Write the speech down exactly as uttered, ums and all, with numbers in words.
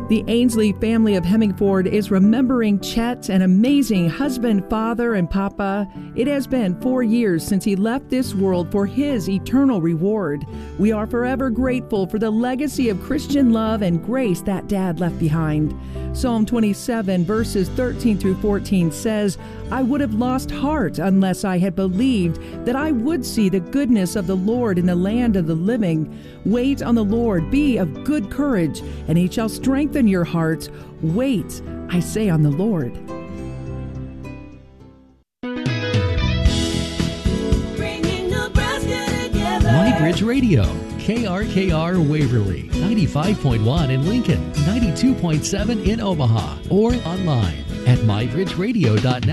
The Ainsley family of Hemingford is remembering Chet, an amazing husband, father, and papa. It has been four years since he left this world for his eternal reward. We are forever grateful for the legacy of Christian love and grace that Dad left behind. Psalm twenty-seven, verses thirteen through fourteen says, "I would have lost heart unless I had believed that I would see the goodness of the Lord in the land of the living. Wait on the Lord, be of good courage, and he shall strengthen your hearts. Wait, I say, on the Lord." MyBridge Radio, K R K R Waverly, ninety-five point one in Lincoln, ninety-two point seven in Omaha, or online at my bridge radio dot net.